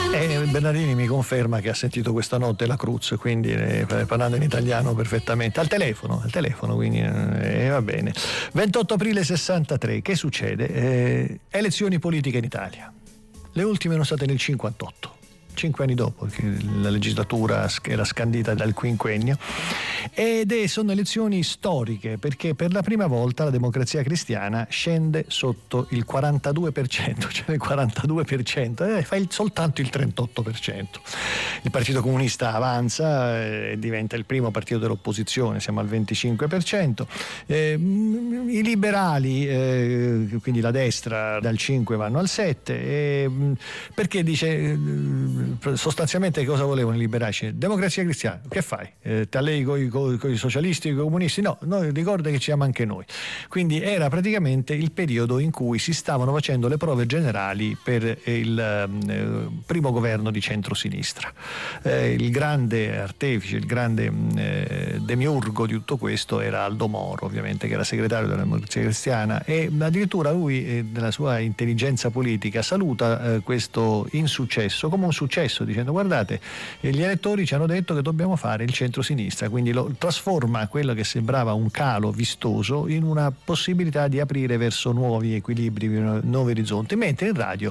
E Bernardini mi conferma che ha sentito questa notte la Cruz, quindi parlando in italiano perfettamente, al telefono, quindi va bene. 28 aprile 63, che succede? Elezioni politiche in Italia. Le ultime sono state nel 58. 5 anni dopo, che la legislatura era scandita dal quinquennio, sono elezioni storiche perché per la prima volta la Democrazia Cristiana scende sotto il 42%, cioè il 42%, fa soltanto il 38%. Il Partito Comunista avanza e diventa il primo partito dell'opposizione, siamo al 25%. I liberali, quindi la destra, dal 5 vanno al 7%, perché dice sostanzialmente cosa volevano i liberali? Democrazia Cristiana, che fai? Ti allei con i socialisti, con i comunisti? No, ricorda che ci siamo anche noi. Quindi era praticamente il periodo in cui si stavano facendo le prove generali per il primo governo di centrosinistra. Il grande artefice, il grande demiurgo di tutto questo era Aldo Moro, ovviamente, che era segretario della Democrazia Cristiana, e addirittura lui, nella sua intelligenza politica, saluta questo insuccesso come un successo, dicendo: guardate, gli elettori ci hanno detto che dobbiamo fare il centro-sinistra, quindi lo trasforma quello che sembrava un calo vistoso in una possibilità di aprire verso nuovi equilibri, nuovi orizzonti, mentre in radio